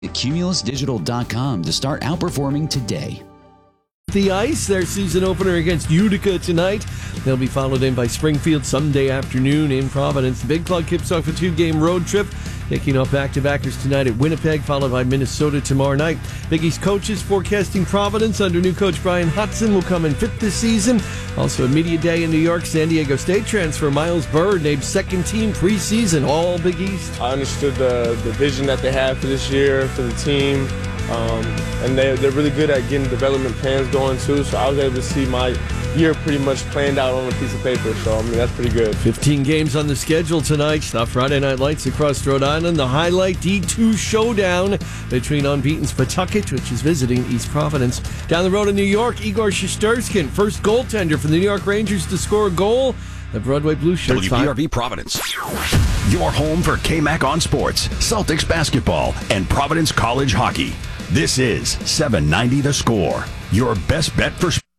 CumulusDigital.com to start outperforming today. The Ice, their season opener against Utica tonight. They'll be followed in by Springfield Sunday afternoon in Providence. The Big Club kicks off a 2-game road trip, taking off back-to-backers tonight at Winnipeg, followed by Minnesota tomorrow night. Big East coaches forecasting Providence under new coach Brian Hudson will come in fifth this season. Also a media day in New York. San Diego State transfer Miles Bird named second team preseason, all Big East. I understood the vision that they have for this year, for the team. And they're really good at getting development plans going too, so I was able to see my year pretty much planned out on a piece of paper, so I mean that's pretty good. 15 games on the schedule tonight. The Friday Night Lights across Rhode Island. The highlight D2 showdown between unbeaten's Pawtucket, which is visiting East Providence. Down the road in New York, Igor Shesterkin, first goaltender for the New York Rangers to score a goal. The Broadway Blue Shirts. WPRV Providence. Your home for KMAC on sports, Celtics basketball, and Providence College hockey. This is 790 The Score. Your best bet for sports.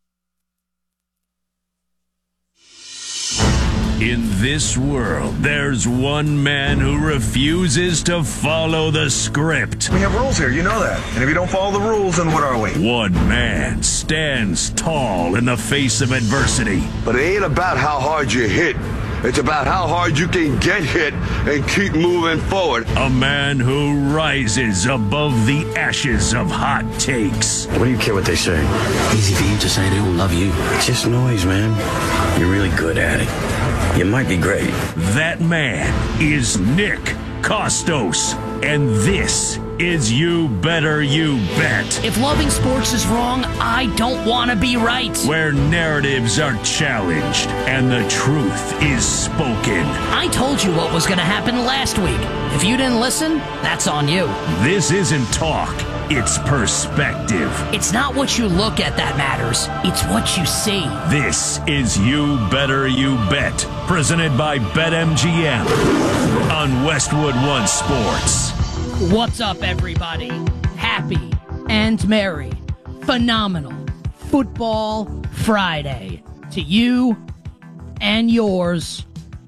In this world, there's one man who refuses to follow the script. We have rules here, you know that. And if you don't follow the rules, then what are we? One man stands tall in the face of adversity. But it ain't about how hard you hit. It's about how hard you can get hit and keep moving forward. A man who rises above the ashes of hot takes. What do you care what they say? Easy for you to say they don't love you. It's just noise, man. You're really good at it. You might be great. That man is Nick Kostos. And this is You Better You Bet. If loving sports is wrong, I don't want to be right. Where narratives are challenged and the truth is spoken. I told you what was going to happen last week. If you didn't listen, that's on you. This isn't talk. It's perspective. It's not what you look at that matters. It's what you see. This is You Better You Bet, presented by BetMGM on Westwood One Sports. What's up, everybody? Happy and merry, phenomenal Football Friday to you and yours.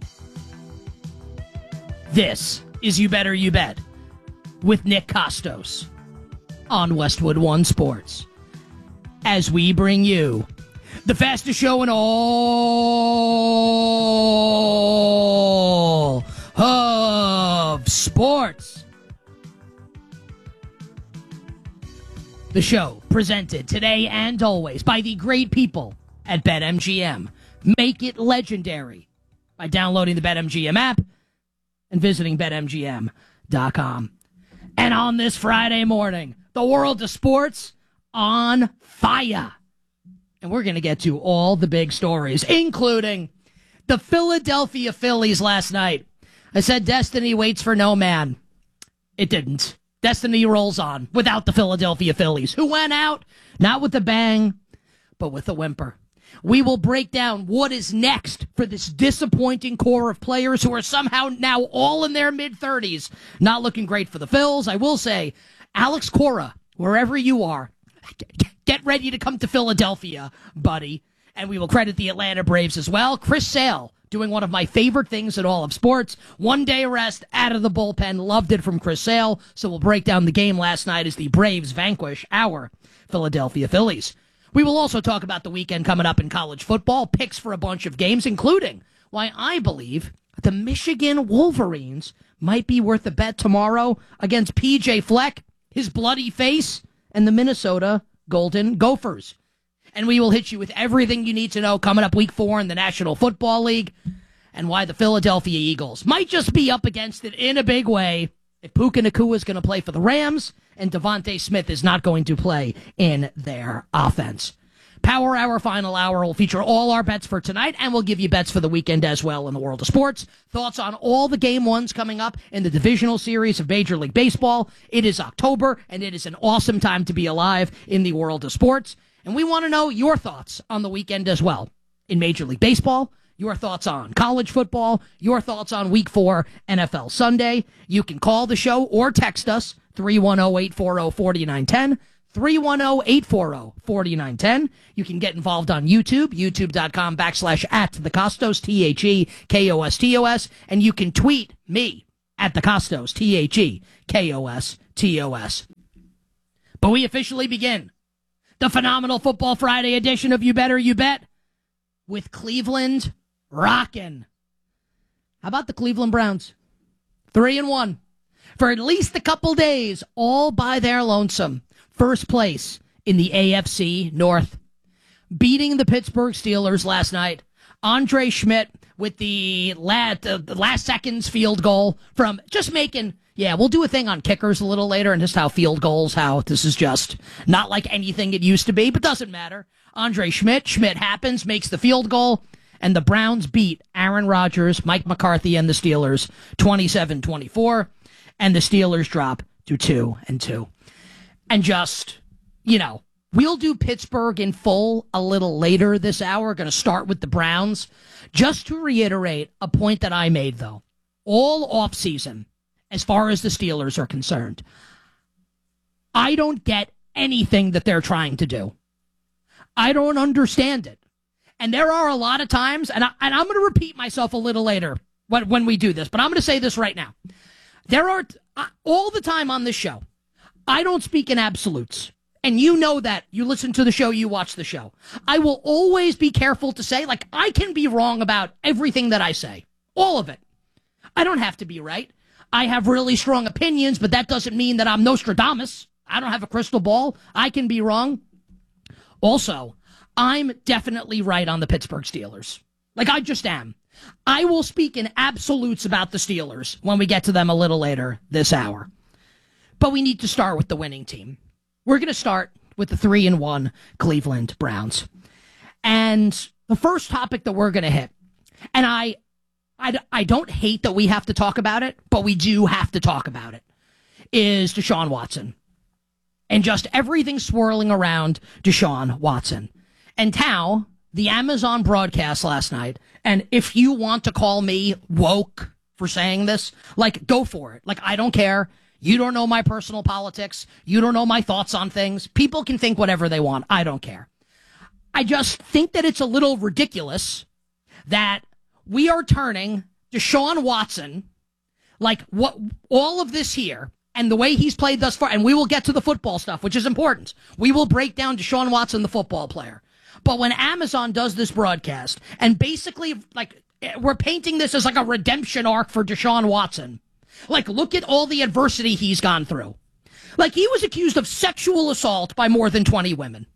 This is You Better You Bet with Nick Kostos on Westwood One Sports, as we bring you the fastest show in all of sports. The show presented today and always by the great people at BetMGM. Make it legendary by downloading the BetMGM app and visiting BetMGM.com. And on this Friday morning, the world of sports on fire. And we're going to get to all the big stories, including the Philadelphia Phillies last night. I said destiny waits for no man. It didn't. Destiny rolls on without the Philadelphia Phillies, who went out not with a bang, but with a whimper. We will break down what is next for this disappointing core of players who are somehow now all in their mid-30s. Not looking great for the Phils. I will say, Alex Cora, wherever you are, get ready to come to Philadelphia, buddy. And we will credit the Atlanta Braves as well. Chris Sale doing one of my favorite things in all of sports. 1 day rest out of the bullpen. Loved it from Chris Sale. So we'll break down the game last night as the Braves vanquish our Philadelphia Phillies. We will also talk about the weekend coming up in college football, picks for a bunch of games, including why I believe the Michigan Wolverines might be worth a bet tomorrow against P.J. Fleck, his bloody face, and the Minnesota Golden Gophers. And we will hit you with everything you need to know coming up week 4 in the National Football League and why the Philadelphia Eagles might just be up against it in a big way if Puka Nacua is going to play for the Rams and Devontae Smith is not going to play in their offense. Power Hour, final hour will feature all our bets for tonight, and we'll give you bets for the weekend as well in the world of sports. Thoughts on all the game ones coming up in the divisional series of Major League Baseball. It is October, and it is an awesome time to be alive in the world of sports. And we want to know your thoughts on the weekend as well. In Major League Baseball, your thoughts on college football, your thoughts on Week 4 NFL Sunday. You can call the show or text us, 310-840-4910, 310-840-4910. You can get involved on YouTube, youtube.com/@thekostos, TheKostos, and you can tweet me at the Costos, TheKostos. But we officially begin the phenomenal Football Friday edition of You Better You Bet with Cleveland rockin'. How about the Cleveland Browns? 3-1 for at least a couple days, all by their lonesome. First place in the AFC North. Beating the Pittsburgh Steelers last night. Andre Schmidt with the last seconds field goal from just making, we'll do a thing on kickers a little later and just how field goals, how this is just not like anything it used to be, but doesn't matter. Andre Schmidt happens, makes the field goal, and the Browns beat Aaron Rodgers, Mike McCarthy, and the Steelers 27-24, and the Steelers drop to 2-2. And just, we'll do Pittsburgh in full a little later this hour. Going to start with the Browns. Just to reiterate a point that I made, though, all offseason, as far as the Steelers are concerned, I don't get anything that they're trying to do. I don't understand it. And there are a lot of times, and I'm going to repeat myself a little later when we do this, but I'm going to say this right now. There are, all the time on this show, I don't speak in absolutes. And you know that. You listen to the show, you watch the show. I will always be careful to say, I can be wrong about everything that I say. All of it. I don't have to be right. I have really strong opinions, but that doesn't mean that I'm Nostradamus. I don't have a crystal ball. I can be wrong. Also, I'm definitely right on the Pittsburgh Steelers. I just am. I will speak in absolutes about the Steelers when we get to them a little later this hour. But we need to start with the winning team. We're going to start with the 3-1 Cleveland Browns. And the first topic that we're going to hit, and I don't hate that we have to talk about it, but we do have to talk about it, is Deshaun Watson. And just everything swirling around Deshaun Watson. And Tao, the Amazon broadcast last night, and if you want to call me woke for saying this, go for it. I don't care. You don't know my personal politics. You don't know my thoughts on things. People can think whatever they want. I don't care. I just think that it's a little ridiculous that we are turning Deshaun Watson, what all of this here, and the way he's played thus far, and we will get to the football stuff, which is important. We will break down Deshaun Watson, the football player. But when Amazon does this broadcast, and basically, we're painting this as a redemption arc for Deshaun Watson. Look at all the adversity he's gone through. He was accused of sexual assault by more than 20 women.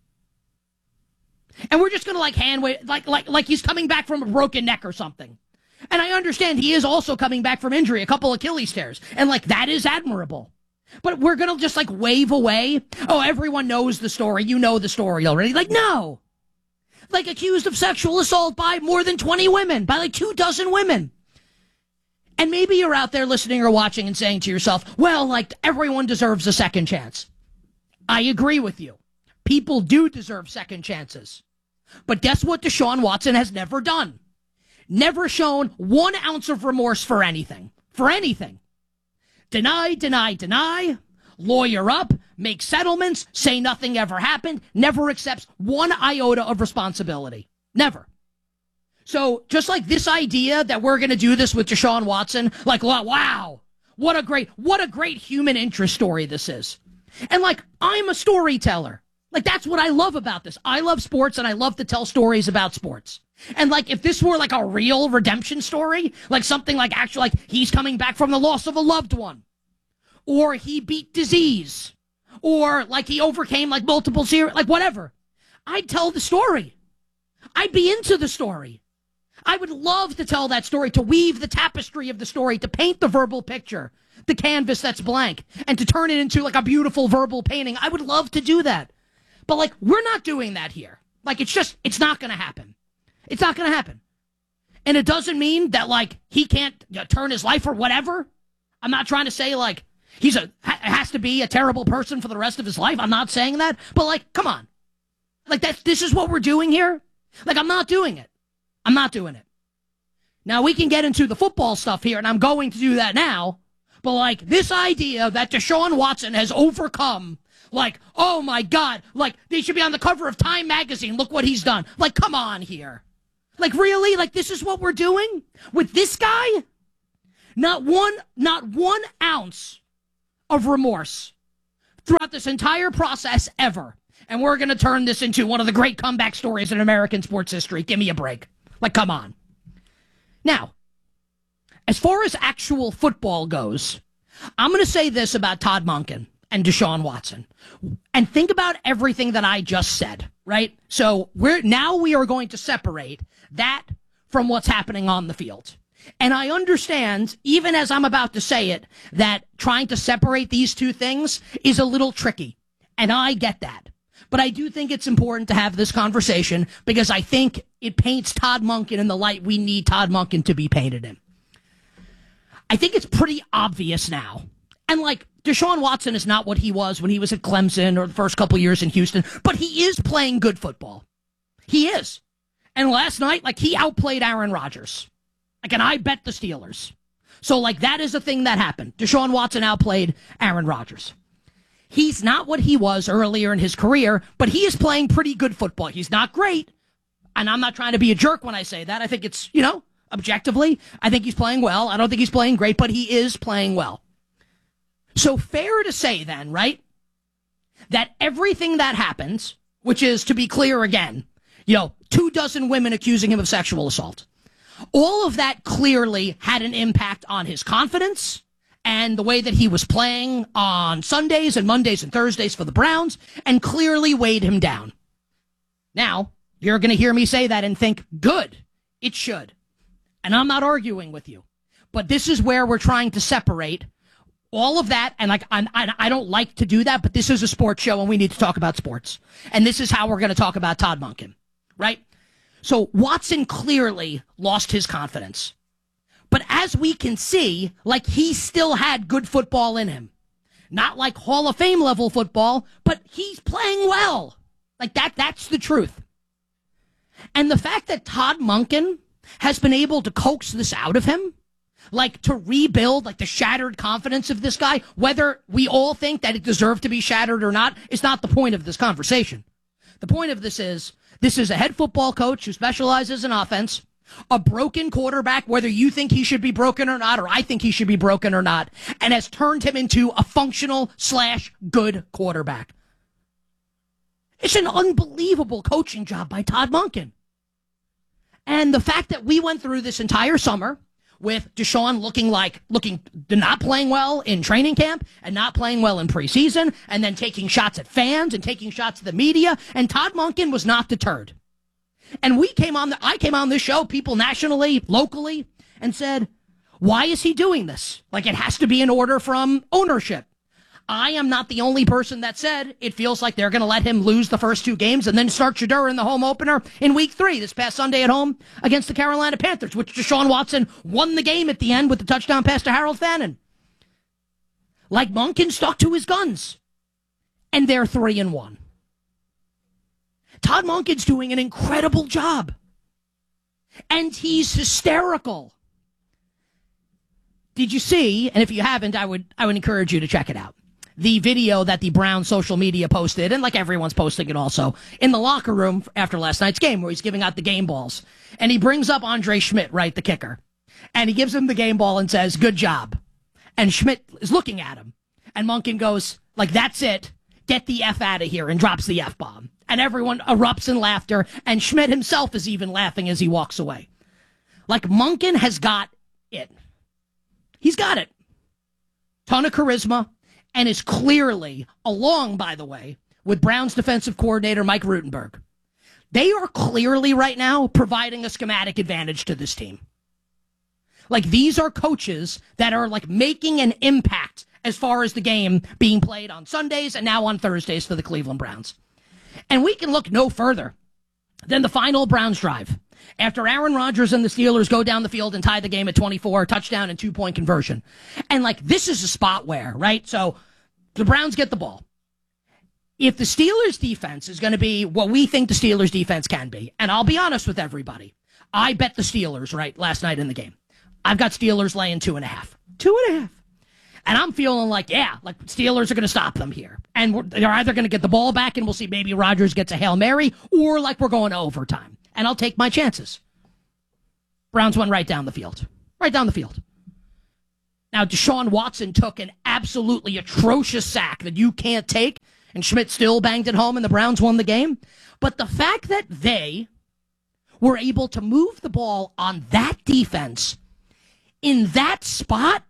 And we're just going to hand wave, like he's coming back from a broken neck or something. And I understand he is also coming back from injury, a couple Achilles tears. And that is admirable. But we're going to just wave away. Oh, everyone knows the story. You know the story already. No. Accused of sexual assault by more than 20 women, by 24 women. And maybe you're out there listening or watching and saying to yourself, well, everyone deserves a second chance. I agree with you. People do deserve second chances. But guess what Deshaun Watson has never done? Never shown 1 ounce of remorse for anything. For anything. Deny. Lawyer up. Make settlements. Say nothing ever happened. Never accepts 1 iota of responsibility. Never. So just this idea that we're going to do this with Deshaun Watson, wow, what a great human interest story this is. And I'm a storyteller. That's what I love about this. I love sports and I love to tell stories about sports. And if this were a real redemption story, something actually he's coming back from the loss of a loved one, or he beat disease, or he overcame multiple whatever, I'd tell the story. I'd be into the story. I would love to tell that story, to weave the tapestry of the story, to paint the verbal picture, the canvas that's blank, and to turn it into a beautiful verbal painting. I would love to do that. But we're not doing that here. It's not going to happen. It's not going to happen. And it doesn't mean that he can't turn his life or whatever. I'm not trying to say has to be a terrible person for the rest of his life. I'm not saying that. But come on. This is what we're doing here. I'm not doing it. I'm not doing it. Now, we can get into the football stuff here, and I'm going to do that now. But, this idea that Deshaun Watson has overcome, oh, my God, they should be on the cover of Time magazine. Look what he's done. Come on here. Really? This is what we're doing with this guy? Not one ounce of remorse throughout this entire process ever. And we're going to turn this into one of the great comeback stories in American sports history. Give me a break. Like, come on. Now, as far as actual football goes, I'm going to say this about Todd Monken and Deshaun Watson. And think about everything that I just said, right? So we are going to separate that from what's happening on the field. And I understand, even as I'm about to say it, that trying to separate these two things is a little tricky. And I get that. But I do think it's important to have this conversation because I think it paints Todd Monken in the light we need Todd Monken to be painted in. I think it's pretty obvious now. And like, Deshaun Watson is not what he was when he was at Clemson or the first couple years in Houston, but he is playing good football. He is. And last night, like, he outplayed Aaron Rodgers. Like, and I bet the Steelers. So, like, that is a thing that happened. Deshaun Watson outplayed Aaron Rodgers. He's not what he was earlier in his career, but he is playing pretty good football. He's not great, and I'm not trying to be a jerk when I say that. I think it's, objectively, I think he's playing well. I don't think he's playing great, but he is playing well. So fair to say then, right, that everything that happens, which is, to be clear again, 24 women accusing him of sexual assault, all of that clearly had an impact on his confidence and the way that he was playing on Sundays and Mondays and Thursdays for the Browns, and clearly weighed him down. Now, you're going to hear me say that and think, good, it should. And I'm not arguing with you. But this is where we're trying to separate all of that, and I don't like to do that, but this is a sports show, and we need to talk about sports. And this is how we're going to talk about Todd Monken, right? So Watson clearly lost his confidence. But as we can see, like, he still had good football in him. Not like Hall of Fame level football, but he's playing well. Like, that's the truth. And the fact that Todd Monken has been able to coax this out of him, like, to rebuild, like, the shattered confidence of this guy, whether we all think that it deserved to be shattered or not, is not the point of this conversation. The point of this is a head football coach who specializes in offense, a broken quarterback, whether you think he should be broken or not, or I think he should be broken or not, and has turned him into a functional/good quarterback. It's an unbelievable coaching job by Todd Monken. And the fact that we went through this entire summer with Deshaun looking not playing well in training camp and not playing well in preseason, and then taking shots at fans and taking shots at the media, and Todd Monken was not deterred. And I came on this show, people nationally, locally, and said, why is he doing this? Like, it has to be an order from ownership. I am not the only person that said it feels like they're going to let him lose the first two games and then start Shedeur in the home opener in week 3 this past Sunday at home against the Carolina Panthers, which Deshaun Watson won the game at the end with the touchdown pass to Harold Fannin. Like, Monken stuck to his guns, and they're 3-1. Todd Monken's doing an incredible job, and he's hysterical. Did you see, and if you haven't, I would encourage you to check it out, the video that the Browns social media posted, and like everyone's posting it also, in the locker room after last night's game where he's giving out the game balls. And he brings up Andre Schmidt, right, the kicker. And he gives him the game ball and says, good job. And Schmidt is looking at him. And Monken goes, like, that's it. Get the F out of here, and drops the F-bomb. And everyone erupts in laughter, and Schmidt himself is even laughing as he walks away. Like, Monken has got it. He's got it. Ton of charisma, and is clearly, along, by the way, with Browns defensive coordinator Mike Rutenberg. They are clearly right now providing a schematic advantage to this team. Like, these are coaches that are, like, making an impact as far as the game being played on Sundays and now on Thursdays for the Cleveland Browns. And we can look no further than the final Browns drive. After Aaron Rodgers and the Steelers go down the field and tie the game at 24, touchdown and 2-point conversion. And, like, this is a spot where, right? So the Browns get the ball. If the Steelers defense is going to be what we think the Steelers defense can be, and I'll be honest with everybody, I bet the Steelers, right, last night in the game. I've got Steelers laying 2.5. 2.5. And I'm feeling like, yeah, like, Steelers are going to stop them here. And they're either going to get the ball back and we'll see maybe Rodgers gets a Hail Mary, or like we're going to overtime. And I'll take my chances. Browns went right down the field. Right down the field. Now, Deshaun Watson took an absolutely atrocious sack that you can't take, and Schmidt still banged it home, and the Browns won the game. But the fact that they were able to move the ball on that defense in that spot,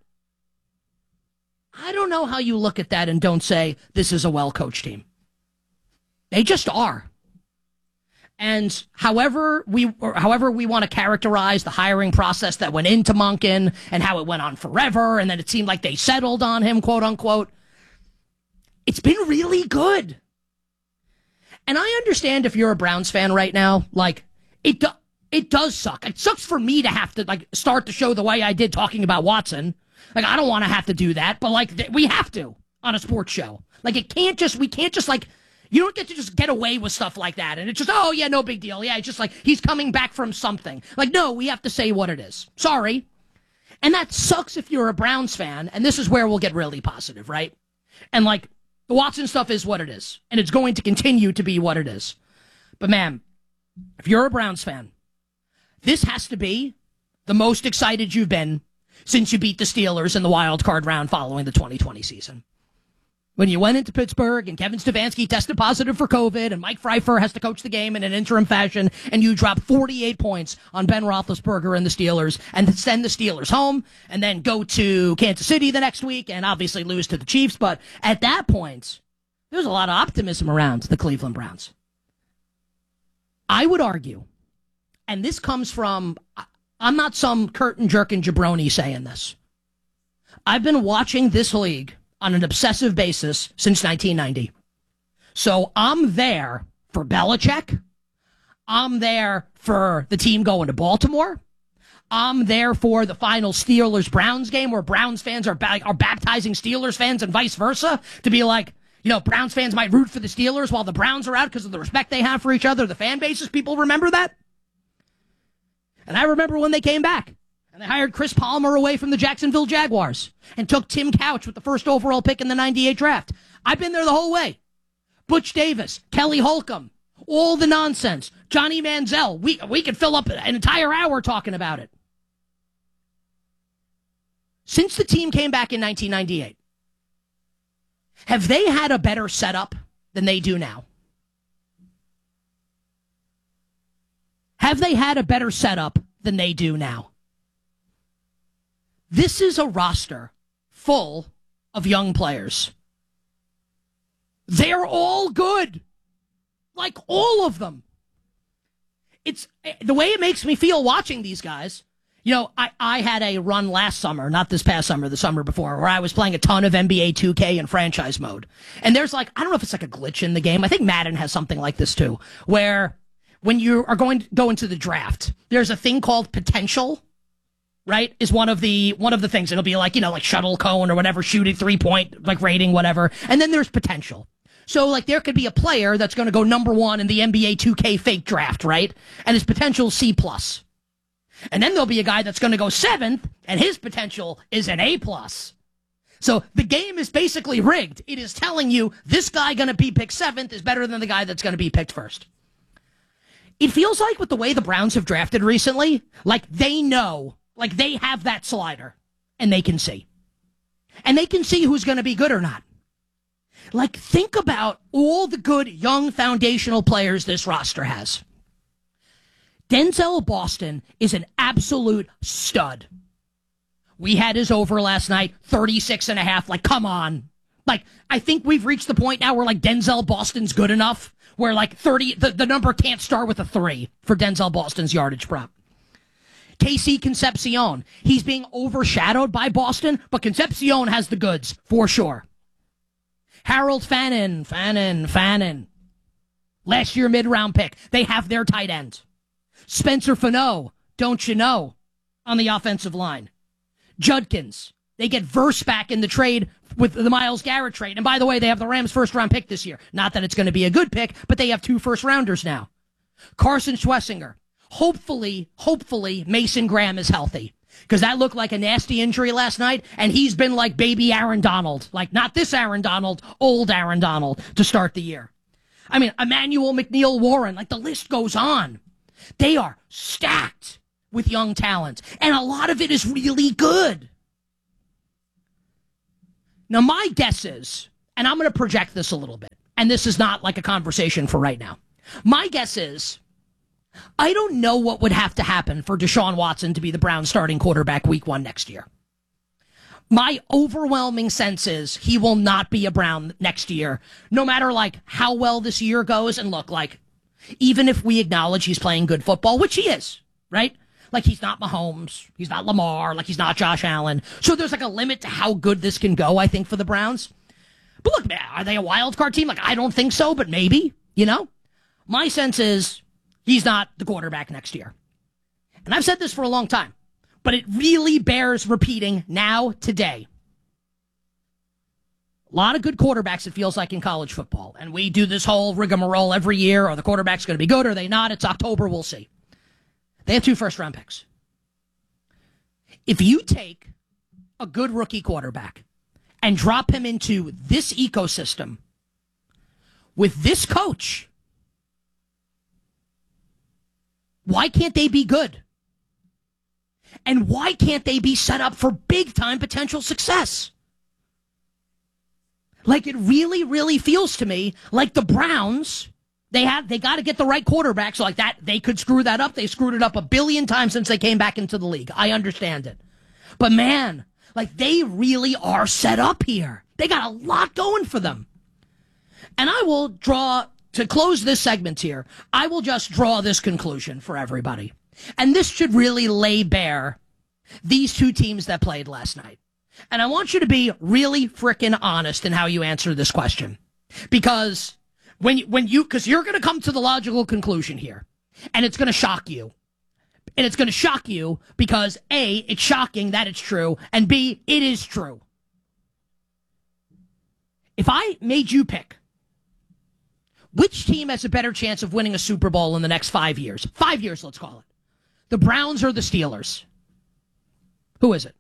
I don't know how you look at that and don't say this is a well-coached team. They just are. And however we want to characterize the hiring process that went into Monken and how it went on forever, and then it seemed like they settled on him, quote unquote, it's been really good. And I understand if you're a Browns fan right now, like it does suck. It sucks for me to have to like start the show the way I did talking about Watson. Like I don't want to have to do that, but like we have to on a sports show. Like we can't just like. You don't get to just get away with stuff like that. And it's just, oh, yeah, no big deal. Yeah, it's just like he's coming back from something. Like, no, we have to say what it is. Sorry. And that sucks if you're a Browns fan. And this is where we'll get really positive, right? And, like, the Watson stuff is what it is. And it's going to continue to be what it is. But, man, if you're a Browns fan, this has to be the most excited you've been since you beat the Steelers in the wild card round following the 2020 season. When you went into Pittsburgh and Kevin Stefanski tested positive for COVID and Mike Pfeiffer has to coach the game in an interim fashion and you drop 48 points on Ben Roethlisberger and the Steelers and send the Steelers home and then go to Kansas City the next week and obviously lose to the Chiefs. But at that point, there's a lot of optimism around the Cleveland Browns. I would argue, and this comes from, I'm not some curtain-jerking jabroni saying this. I've been watching this league on an obsessive basis since 1990. So I'm there for Belichick. I'm there for the team going to Baltimore. I'm there for the final Steelers-Browns game where Browns fans are baptizing Steelers fans and vice versa to be like, you know, Browns fans might root for the Steelers while the Browns are out because of the respect they have for each other, the fan bases. People remember that. And I remember when they came back. And they hired Chris Palmer away from the Jacksonville Jaguars and took Tim Couch with the first overall pick in the 98 draft. I've been there the whole way. Butch Davis, Kelly Holcomb, all the nonsense. Johnny Manziel. We could fill up an entire hour talking about it. Since the team came back in 1998, have they had a better setup than they do now? Have they had a better setup than they do now? This is a roster full of young players. They're all good. Like all of them. It's the way it makes me feel watching these guys. You know, I had a run last summer, not this past summer, the summer before, where I was playing a ton of NBA 2K in franchise mode. And there's like, I don't know if it's like a glitch in the game. I think Madden has something like this too, where when you are going to go into the draft, there's a thing called potential. Right, is one of the things. It'll be like, you know, like shuttle cone or whatever, shooting 3-point, like rating, whatever. And then there's potential. So like there could be a player that's going to go number 1 in the NBA 2K fake draft, right? And his potential C+. And then there'll be a guy that's going to go 7th and his potential is an A+. So the game is basically rigged. It is telling you this guy going to be picked 7th is better than the guy that's going to be picked 1st. It feels like with the way the Browns have drafted recently, like they know. Like, they have that slider, and they can see. And they can see who's going to be good or not. Like, think about all the good young foundational players this roster has. Denzel Boston is an absolute stud. We had his over last night, 36.5. Like, come on. Like, I think we've reached the point now where, like, Denzel Boston's good enough, where, like, 30, the number can't start with a 3 for Denzel Boston's yardage prop. KC Concepcion. He's being overshadowed by Boston, but Concepcion has the goods, for sure. Harold Fannin. Last year mid-round pick. They have their tight end. Spencer Fano, don't you know, on the offensive line. Judkins. They get Verse back in the trade with the Myles Garrett trade. And by the way, they have the Rams' first-round pick this year. Not that it's going to be a good pick, but they have 2 first-rounders now. Carson Schwessinger. Hopefully, Mason Graham is healthy. Because that looked like a nasty injury last night, and he's been like baby Aaron Donald. Like, not this Aaron Donald, old Aaron Donald to start the year. I mean, Emmanuel McNeil Warren, like the list goes on. They are stacked with young talent, and a lot of it is really good. Now, my guess is, and I'm going to project this a little bit, and this is not like a conversation for right now. My guess is, I don't know what would have to happen for Deshaun Watson to be the Browns starting quarterback week 1 next year. My overwhelming sense is he will not be a Brown next year, no matter like how well this year goes. And look, like, even if we acknowledge he's playing good football, which he is, right? Like, he's not Mahomes, he's not Lamar, like he's not Josh Allen. So there's like a limit to how good this can go, I think, for the Browns. But look, man, are they a wild card team? Like, I don't think so, but maybe, you know? My sense is he's not the quarterback next year. And I've said this for a long time, but it really bears repeating now, today. A lot of good quarterbacks, it feels like, in college football. And we do this whole rigmarole every year. Are the quarterbacks going to be good? Are they not? It's October. We'll see. They have 2 first-round picks. If you take a good rookie quarterback and drop him into this ecosystem with this coach, why can't they be good? And why can't they be set up for big-time potential success? Like, it really, really feels to me like the Browns, they got to get the right quarterback. So like that, they could screw that up. They screwed it up a billion times since they came back into the league. I understand it. But man, like, they really are set up here. They got a lot going for them. And I will to close this segment here, I will just draw this conclusion for everybody. And this should really lay bare these 2 teams that played last night. And I want you to be really frickin' honest in how you answer this question. Because because you're going to come to the logical conclusion here. And it's going to shock you. And it's going to shock you because A, it's shocking that it's true. And B, it is true. If I made you pick, which team has a better chance of winning a Super Bowl in the next 5 years? 5 years, let's call it. The Browns or the Steelers? Who is it?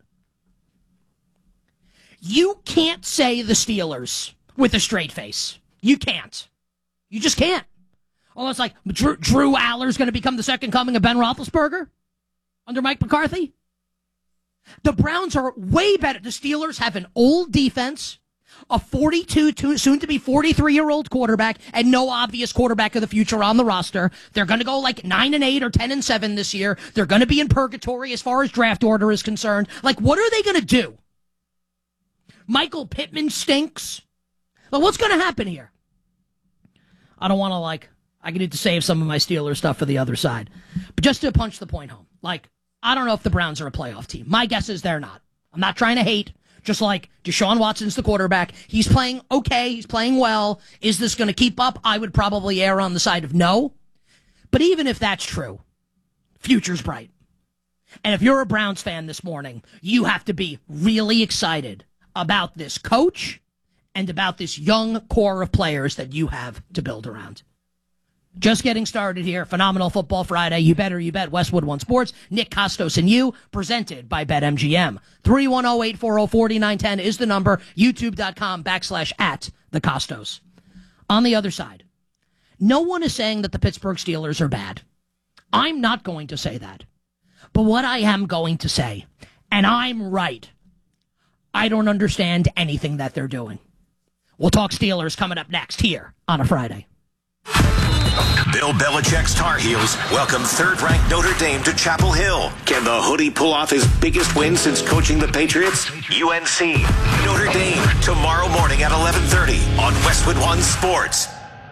You can't say the Steelers with a straight face. You can't. You just can't. Oh, it's like Drew Aller's going to become the second coming of Ben Roethlisberger under Mike McCarthy. The Browns are way better. The Steelers have an old defense, a 42, soon to be 43-year-old quarterback, and no obvious quarterback of the future on the roster. They're going to go like 9-8 or 10-7 this year. They're going to be in purgatory as far as draft order is concerned. Like, what are they going to do? Michael Pittman stinks. Well, what's going to happen here? I don't want to, I need to save some of my Steelers stuff for the other side. But just to punch the point home, I don't know if the Browns are a playoff team. My guess is they're not. I'm not trying to hate. Just like Deshaun Watson's the quarterback. He's playing okay. He's playing well. Is this going to keep up? I would probably err on the side of no. But even if that's true, future's bright. And if you're a Browns fan this morning, you have to be really excited about this coach and about this young core of players that you have to build around. Just getting started here. Phenomenal Football Friday. You bet. Westwood One Sports. Nick Costos and you. Presented by BetMGM. 310-840-4910 is the number. YouTube.com/@the Costos. On the other side, no one is saying that the Pittsburgh Steelers are bad. I'm not going to say that. But what I am going to say, and I'm right, I don't understand anything that they're doing. We'll talk Steelers coming up next here on a Friday. Bill Belichick's Tar Heels welcome third-ranked Notre Dame to Chapel Hill. Can the Hoodie pull off his biggest win since coaching the Patriots? UNC, Notre Dame, tomorrow morning at 11:30 on Westwood One Sports.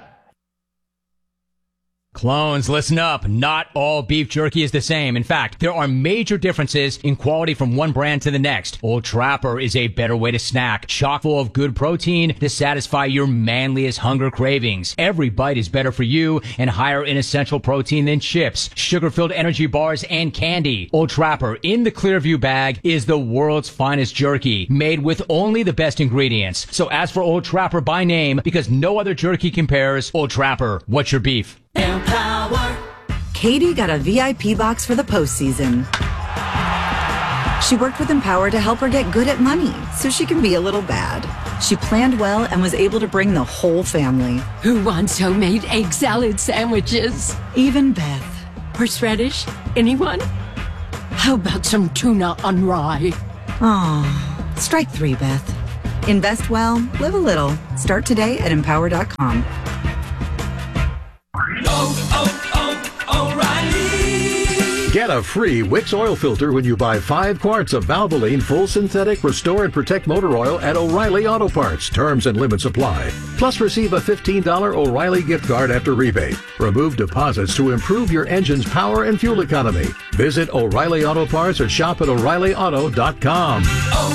Clones, listen up. Not all beef jerky is the same. In fact, there are major differences in quality from one brand to the next. Old Trapper is a better way to snack, chock full of good protein to satisfy your manliest hunger cravings. Every bite is better for you and higher in essential protein than chips, sugar-filled energy bars, and candy. Old Trapper in the Clearview bag is the world's finest jerky, made with only the best ingredients. So ask for Old Trapper by name because no other jerky compares. Old Trapper, what's your beef? Empower. Katie got a VIP box for the postseason. She worked with Empower to help her get good at money so she can be a little bad. She planned well and was able to bring the whole family. Who wants homemade egg salad sandwiches? Even Beth. Horseradish? Anyone? How about some tuna on rye? Aw, strike 3, Beth. Invest well, live a little. Start today at Empower.com. Get a free Wix oil filter when you buy 5 quarts of Valvoline Full Synthetic Restore and Protect Motor Oil at O'Reilly Auto Parts. Terms and limits apply. Plus, receive a $15 O'Reilly gift card after rebate. Remove deposits to improve your engine's power and fuel economy. Visit O'Reilly Auto Parts or shop at O'ReillyAuto.com.